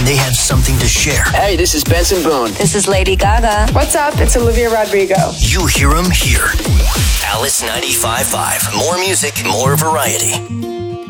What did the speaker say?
and they have something to share. Hey, this is Benson Boone. This is Lady Gaga. What's up? It's Olivia Rodrigo. You hear them here. Alice 95.5. More music, more variety.